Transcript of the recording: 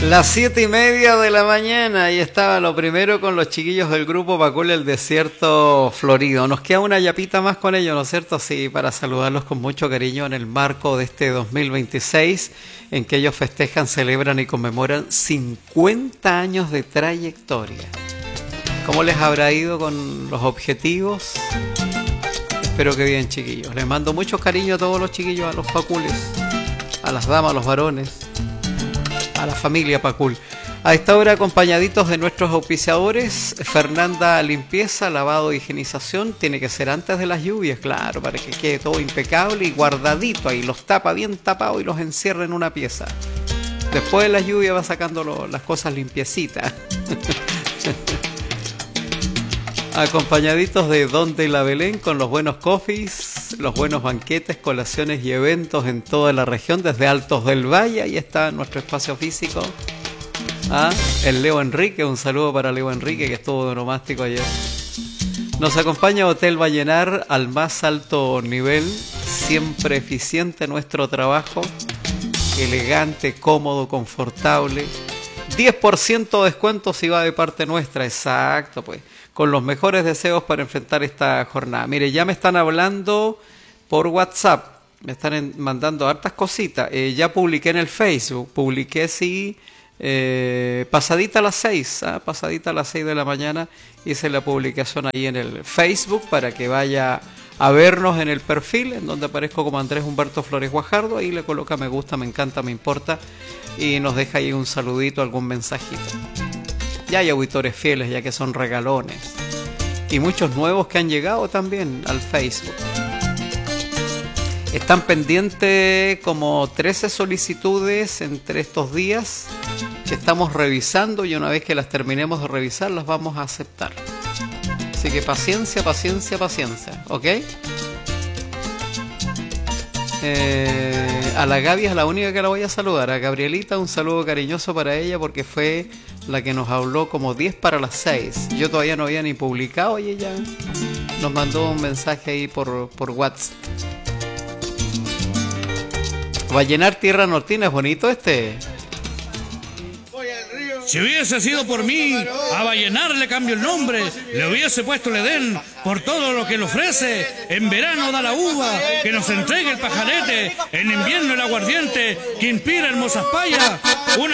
Las 7:30 de la mañana, y estaba lo primero con los chiquillos del grupo Pacul, el desierto florido. Nos queda una yapita más con ellos, ¿no es cierto? Sí, para saludarlos con mucho cariño en el marco de este 2026, en que ellos festejan, celebran y conmemoran 50 años de trayectoria. ¿Cómo les habrá ido con los objetivos? Espero que bien, chiquillos. Les mando mucho cariño a todos los chiquillos, a los Pacules, a las damas, a los varones, a la familia Pacul. A esta hora acompañaditos de nuestros auspiciadores, Fernanda Limpieza, lavado e higienización. Tiene que ser antes de las lluvias, claro, para que quede todo impecable y guardadito ahí. Los tapa bien tapados y los encierra en una pieza. Después de las lluvias va sacando las cosas limpiecitas. Acompañaditos de Don de la Belén, con los buenos coffees, los buenos banquetes, colaciones y eventos en toda la región, desde Altos del Valle. Ahí está nuestro espacio físico. El Leo Enrique, un saludo para Leo Enrique, que estuvo de nomástico ayer. Nos acompaña Hotel Vallenar, al más alto nivel, siempre eficiente nuestro trabajo, elegante, cómodo, confortable. 10% de descuento si va de parte nuestra, exacto, pues. Con los mejores deseos para enfrentar esta jornada. Mire, ya me están hablando por WhatsApp, me están mandando hartas cositas. Ya publiqué en el Facebook, pasadita a las 6, pasadita a las 6 de la mañana, hice la publicación ahí en el Facebook para que vaya a vernos en el perfil, en donde aparezco como Andrés Humberto Flores Guajardo. Ahí le coloca me gusta, me encanta, me importa, y nos deja ahí un saludito, algún mensajito. Ya hay auditores fieles, ya que son regalones. Y muchos nuevos que han llegado también al Facebook. Están pendientes como 13 solicitudes entre estos días que estamos revisando, y una vez que las terminemos de revisar las vamos a aceptar. Así que paciencia, paciencia, paciencia, ¿ok? A la Gaby es la única que la voy a saludar. A Gabrielita, un saludo cariñoso para ella, porque fue la que nos habló como 10 para las 6. Yo todavía no había ni publicado y ella nos mandó un mensaje ahí por WhatsApp. Vallenar Tierra Nortina, es bonito este. Si hubiese sido por mí, a Vallenar le cambio el nombre, le hubiese puesto el Edén por todo lo que le ofrece. En verano da la uva, que nos entregue el pajarete, en invierno el aguardiente, que inspira hermosas payas. Una